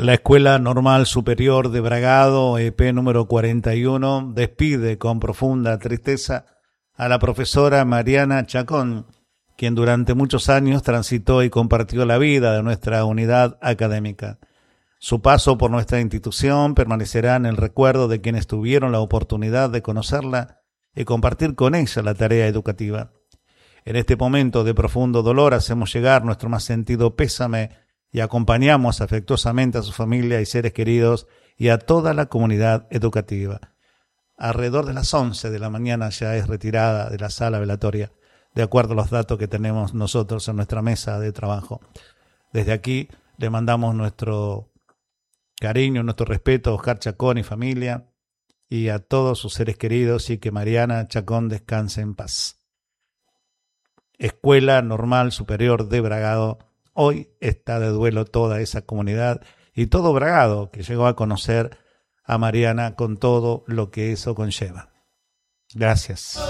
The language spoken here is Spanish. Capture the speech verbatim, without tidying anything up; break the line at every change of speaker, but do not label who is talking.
La Escuela Normal Superior de Bragado, E P número cuarenta y uno, despide con profunda tristeza a la profesora Mariana Chacón, quien durante muchos años transitó y compartió la vida de nuestra unidad académica. Su paso por nuestra institución permanecerá en el recuerdo de quienes tuvieron la oportunidad de conocerla y compartir con ella la tarea educativa. En este momento de profundo dolor hacemos llegar nuestro más sentido pésame y acompañamos afectuosamente a su familia y seres queridos y a toda la comunidad educativa. Alrededor de las once de la mañana ya es retirada de la sala velatoria, de acuerdo a los datos que tenemos nosotros en nuestra mesa de trabajo. Desde aquí le mandamos nuestro cariño, nuestro respeto a Oscar Chacón y familia y a todos sus seres queridos, y que Mariana Chacón descanse en paz. Escuela Normal Superior de Bragado. Hoy está de duelo toda esa comunidad y todo Bragado que llegó a conocer a Mariana con todo lo que eso conlleva. Gracias.